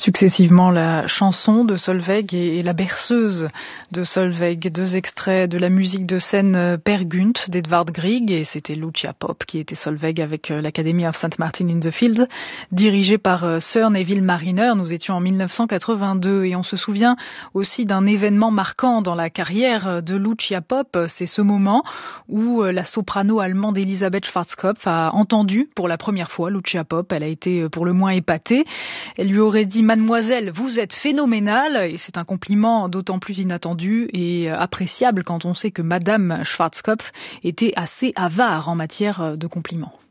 Successivement la chanson de Solveig et la berceuse de Solveig, deux extraits de la musique de scène Per Gynt d'Edvard Grieg, et c'était Lucia Pop qui était Solveig avec l'Academy of St. Martin in the Fields, dirigée par Sir Neville Marriner. Nous étions en 1982 et on se souvient aussi d'un événement marquant dans la carrière de Lucia Pop. C'est ce moment où la soprano allemande Elisabeth Schwarzkopf a entendu pour la première fois Lucia Pop. Elle a été pour le moins épatée. Elle lui aurait dit: Mademoiselle, vous êtes phénoménale, et c'est un compliment d'autant plus inattendu et appréciable quand on sait que Madame Schwarzkopf était assez avare en matière de compliments.